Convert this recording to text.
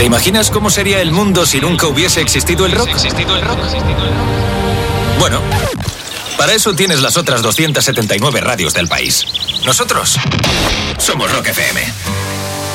¿Te imaginas cómo sería el mundo si nunca hubiese existido el rock? Bueno, para eso tienes las otras 279 radios del país. Nosotros somos Rock FM.